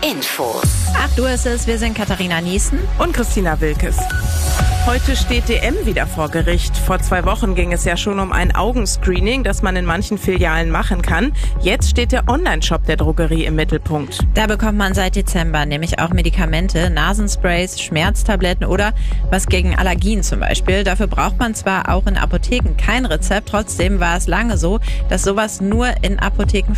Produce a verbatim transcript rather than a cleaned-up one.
Infos. acht Uhr ist es, wir sind Katharina Niesen und Christina Wilkes. Heute steht D M wieder vor Gericht. Vor zwei Wochen ging es ja schon um ein Augenscreening, das man in manchen Filialen machen kann. Jetzt steht der Online-Shop der Drogerie im Mittelpunkt. Da bekommt man seit Dezember nämlich auch Medikamente, Nasensprays, Schmerztabletten oder was gegen Allergien zum Beispiel. Dafür braucht man zwar auch in Apotheken kein Rezept, trotzdem war es lange so, dass sowas nur in Apotheken